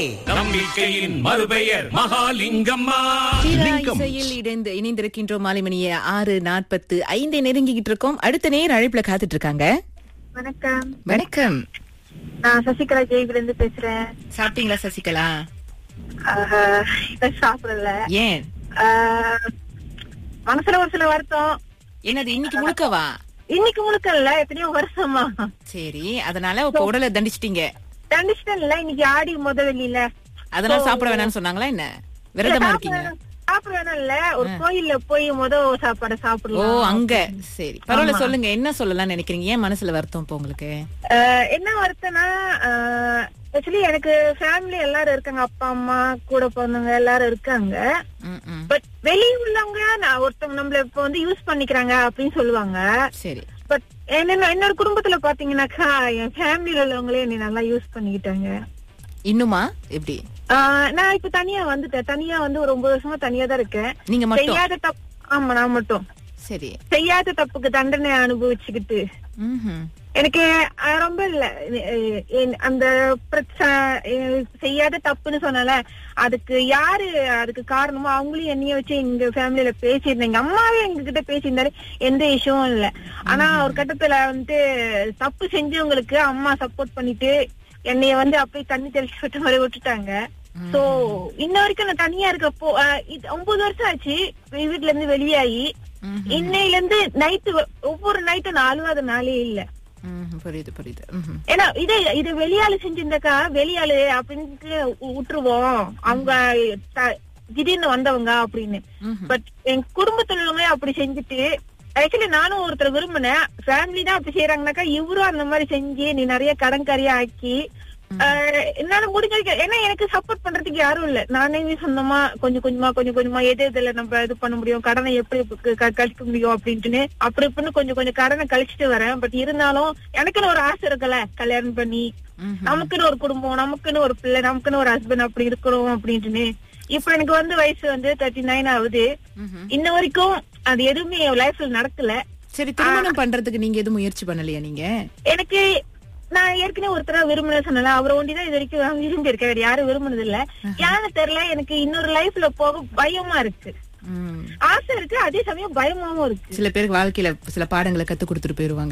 நம்பிக்கையின் மறுபெயர் மகாலிங்கம்மா. இசையில் இணைந்திருக்கின்றோம். மாலை மணி 6:45 நெருங்கிக்கிட்டு இருக்கோம். அடுத்த நேர் அழைப்புல காத்துட்டு இருக்காங்க. வணக்கம். வணக்கம். நான் சசிகலா ஜெய்பில இருந்து பேசுறேன். சாப்பிட்டீங்களா சசிகலா? சாப்பிடல. ஏன்? மனசுல ஒரு சில வருத்தம். என்னது இன்னைக்கு முழுக்கவா? இன்னைக்கு முழுக்க இல்ல, எத்தனையோ வருஷமா. சரி, அதனால இப்ப உடலை தண்டிச்சிட்டீங்க. தண்டிச்சிட்டேன் இல்ல, இன்னைக்கு ஆடி முதல்ல. அதனால சாப்பிட வேணாம்னு சொன்னாங்களா என்ன? விரதமா இருக்கீங்க? சாப்பிட வேணாம் இல்ல, ஒரு கோயில்ல போய் சாப்பாடு ஓ, சாப்பிடலாம். அங்க. சரி, பரவாயில்ல. சொல்லுங்க, என்ன சொல்லலாம்னு நினைக்கிறீங்க? ஏன் மனசுல வருத்தம் இப்ப உங்களுக்கு? என்ன வருத்தம்னா, ஆக்சுவலி எனக்கு ஃபேமிலி எல்லாரும் இருக்காங்க. அப்பா அம்மா கூட பிறந்தவங்க எல்லாரும் இருக்காங்க. பட் வெளியே உள்ளவங்க ஒருத்தவங்க நம்மள இப்ப யூஸ் பண்ணிக்கிறாங்க அப்படின்னு சொல்லுவாங்க. சரி. பட் என்னோட குடும்பத்துல பாத்தீங்கன்னாக்கா என் ஃபேமிலில உள்ளவங்களே என்னை நல்லா யூஸ் பண்ணிக்கிட்டாங்க. இன்னுமா எப்படி? நான் இப்ப தனியா வந்துட்டேன். தனியா ஒரு 9 வருஷமா தனியா தான் இருக்கேன். நீங்க மட்டும்? செய்யாத தப்பு. ஆமா, நான் மட்டும். சரி. செய்யாத தப்புக்கு தண்டனை அனுபவிச்சுக்கிட்டு எனக்கு ரொம்ப இல்ல அந்த செய்யாத தப்புன்னு சொன்னால அதுக்கு யாரு அதுக்கு காரணமோ அவங்களையும் என்னைய வச்சு எங்க ஃபேமிலியில பேசியிருந்தேன். எங்க அம்மாவே எங்க கிட்ட பேசியிருந்தாரு, எந்த இஷ்யூவும் இல்ல. ஆனா ஒரு கட்டத்துல தப்பு செஞ்சவங்களுக்கு அம்மா சப்போர்ட் பண்ணிட்டு என்னைய அப்படியே தண்ணி தெளிச்சு விட்ட மாதிரி விட்டுட்டாங்க. சோ இன்ன வரைக்கும் நான் தனியா இருக்கப்போ 9 வருஷம் ஆச்சு வீட்டுல இருந்து வெளியாகி. இன்னையில இருந்து ஒவ்வொரு நைட்டும் நான் அழுவாத நாளே இல்ல. புரியுது புரியுது. ஏன்னா இது வெளியாளு செஞ்சிருந்தாக்கா வெளியாளு அப்படின்ட்டு விட்டுருவோம், அவங்க திடீர்னு வந்தவங்க அப்படின்னு. பட் என் குடும்பத்துல உள்ளவங்க அப்படி செஞ்சுட்டு, ஆக்சுவலி நானும் ஒருத்தர் விரும்பினேன். ஃபேமிலி தான் அப்படி செய்யறாங்கனாக்கா இவரும் அந்த மாதிரி செஞ்சு நீ நிறைய கடன்காரியா ஆக்கி என்னால முடிஞ்ச, ஏன்னா எனக்கு சப்போர்ட் பண்றதுக்கு யாரும் இல்ல. நானே சொந்தமா கொஞ்சம் கொஞ்சமா எது இதுல நம்ம இது பண்ண முடியும், கடனை எப்படி கழிக்க முடியும் அப்படின்ட்டு அப்படி இப்படின்னு கொஞ்சம் கடனை கழிச்சுட்டு வரேன். பட் இருந்தாலும் எனக்குன்னு ஒரு ஆசை இருக்குல்ல, கல்யாணம் பண்ணி நமக்குன்னு ஒரு குடும்பம், நமக்குன்னு ஒரு பிள்ளை, நமக்குன்னு ஒரு ஹஸ்பண்ட் அப்படி இருக்கணும் அப்படின்ட்டு. இப்ப எனக்கு வயசு 39 ஆகுது. இன்ன வரைக்கும் அது எதுவுமே என் லைஃப்ல நடக்கல. சரி, திருமணம் பண்றதுக்கு நீங்க எதுவும் முயற்சி பண்ணலையா? நீங்க எனக்கு நான் ஏற்கனவே ஒருத்தர விரும்பின சொன்னல, அவரை ஒண்டிதான் இது வரைக்கும் விரும்பி இருக்கேன். வேற யாரும் விரும்பினது இல்ல. யாரு தெரியல, எனக்கு இன்னொரு லைஃப்ல போக பயமா இருக்கு. ஆசை இருக்கு, அதே சமயம் பயமாவும் இருக்கு. சில பேருக்கு வாழ்க்கையில சில பாடங்களை கத்து கொடுத்துட்டு போயிருவாங்க.